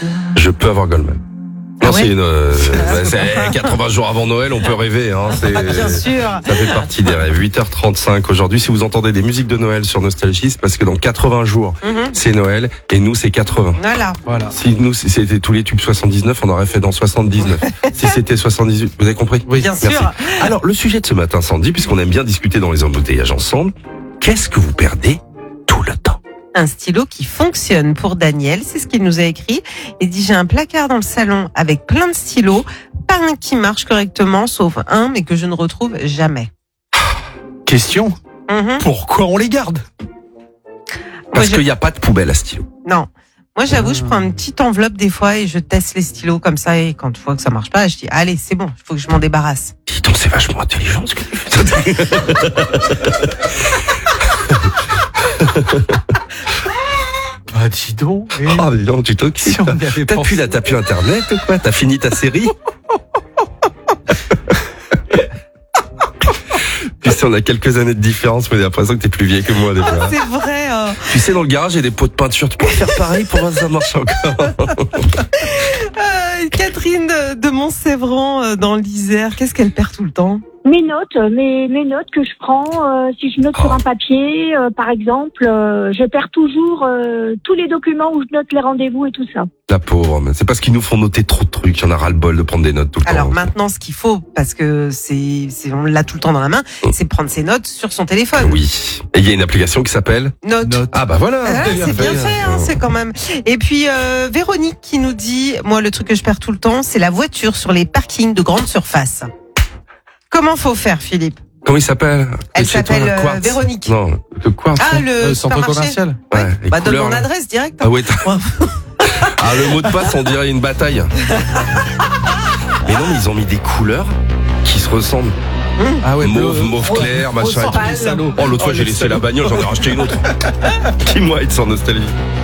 Je peux avoir Goldman. Ah Non, ouais c'est 80 jours avant Noël, on peut rêver. Hein, Bien sûr. Ça fait partie des rêves. 8h35 aujourd'hui. Si vous entendez des musiques de Noël sur Nostalgie, c'est parce que dans 80 jours, c'est Noël et nous, c'est 80. Voilà. Si nous, si c'était tous les tubes 79, on aurait fait dans 79. Si c'était 78, vous avez compris? Oui, bien Merci. sûr. Alors, le sujet de ce matin, Sandy, puisqu'on aime bien discuter dans les embouteillages ensemble, qu'est-ce que vous perdez tout le temps? Un stylo qui fonctionne pour Daniel, c'est ce qu'il nous a écrit. Il dit, j'ai un placard dans le salon avec plein de stylos, pas un qui marche correctement, sauf un, mais que je ne retrouve jamais. Question, pourquoi on les garde? Parce qu'il n'y a pas de poubelle à stylo. Non. Moi, j'avoue, je prends une petite enveloppe des fois et je teste les stylos comme ça. Et quand je vois que ça marche pas, je dis, allez, c'est bon, il faut que je m'en débarrasse. Dis donc, c'est vachement intelligent ce que tu fais. Ah, dis donc. Oh, dis donc, tu t'occupes. Si on y avait T'as pensé. pu Internet ou quoi? T'as fini ta série? Tu sais, on a quelques années de différence, mais j'ai l'impression que t'es plus vieille que moi déjà. C'est vrai. Tu sais, dans le garage, il y a des pots de peinture. Tu peux faire pareil pour voir si ça marche encore. Catherine de Montsévran dans l'Isère, qu'est-ce qu'elle perd tout le temps? Mes notes que je prends, si je note sur un papier, par exemple, je perds toujours tous les documents où je note les rendez-vous et tout ça. La pauvre, mais c'est parce qu'ils nous font noter trop de trucs. Il y en a ras le bol de prendre des notes tout le temps. Alors maintenant, ce qu'il faut, parce que on l'a tout le temps dans la main, c'est prendre ses notes sur son téléphone. Oui. Et il y a une application qui s'appelle Notes. Ah bah voilà. Ah, c'est bien fait, hein, c'est quand même. Et puis Véronique qui nous dit, moi le truc que je perds tout le temps, c'est la voiture sur les parkings de grande surface. Comment faut faire, Philippe? Comment il s'appelle? Elle Chez toi, s'appelle Quartz. Véronique. Non, le Quartz. Ah, le Centre supermarché. commercial. Ouais, les Bah donne couleurs, mon là. adresse direct. Ah ouais. Ah, le mot de passe, on dirait une bataille. Mais non, mais ils ont mis des couleurs qui se ressemblent. Ah ouais, Mauve clair, machin. pâle. Oh, l'autre fois, j'ai laissé la bagnole, j'en ai racheté une autre. Dis-moi, être sans nostalgie.